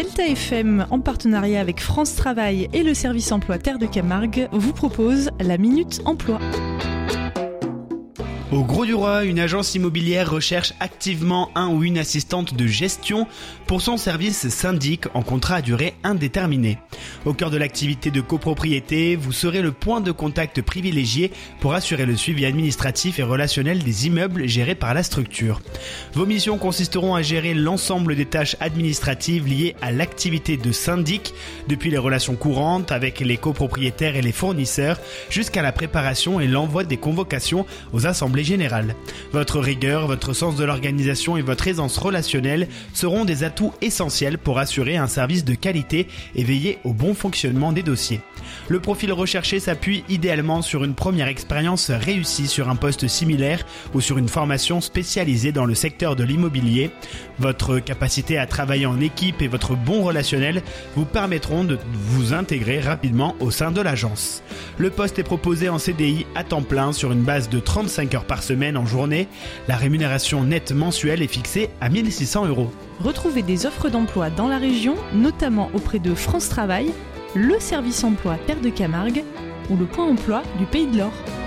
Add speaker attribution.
Speaker 1: Delta FM, en partenariat avec France Travail et le service emploi Terre de Camargue, vous propose la Minute Emploi.
Speaker 2: Au Grau-du-Roi, une agence immobilière recherche activement un ou une assistante de gestion pour son service syndic en contrat à durée indéterminée. Au cœur de l'activité de copropriété, vous serez le point de contact privilégié pour assurer le suivi administratif et relationnel des immeubles gérés par la structure. Vos missions consisteront à gérer l'ensemble des tâches administratives liées à l'activité de syndic, depuis les relations courantes avec les copropriétaires et les fournisseurs, jusqu'à la préparation et l'envoi des convocations aux assemblées générale. Votre rigueur, votre sens de l'organisation et votre aisance relationnelle seront des atouts essentiels pour assurer un service de qualité et veiller au bon fonctionnement des dossiers. Le profil recherché s'appuie idéalement sur une première expérience réussie sur un poste similaire ou sur une formation spécialisée dans le secteur de l'immobilier. Votre capacité à travailler en équipe et votre bon relationnel vous permettront de vous intégrer rapidement au sein de l'agence. Le poste est proposé en CDI à temps plein sur une base de 35 heures par semaine en journée. La rémunération nette mensuelle est fixée à 1 600 €.
Speaker 1: Retrouvez des offres d'emploi dans la région, notamment auprès de France Travail, le service emploi Terre de Camargue ou le point emploi du Pays de l'Or.